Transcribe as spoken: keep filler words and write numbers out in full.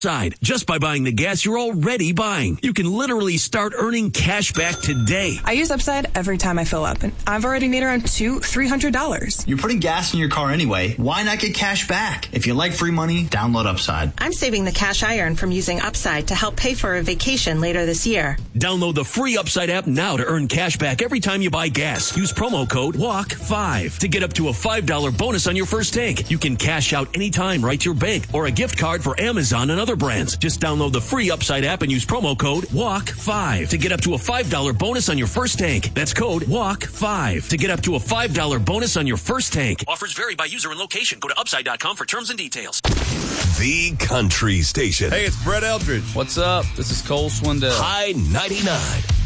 Side. Just by buying the gas you're already buying. You can literally start earning cash back today. I use Upside every time I fill up, and I've already made around two, three hundred dollars. You're putting gas in your car anyway. Why not get cash back? If you like free money, download Upside. I'm saving the cash I earn from using Upside to help pay for a vacation later this year. Download the free Upside app now to earn cash back every time you buy gas. Use promo code W A L K five to get up to a five dollars bonus on your first tank. You can cash out anytime right to your bank or a gift card for Amazon and other brands. Just download Download the free Upside app and use promo code W A L K five to get up to a five dollars bonus on your first tank. That's code W A L K five to get up to a five dollars bonus on your first tank. Offers vary by user and location. Go to upside dot com for terms and details. The Country Station. Hey, it's Brett Eldridge. What's up? This is Cole Swindell. High ninety-nine.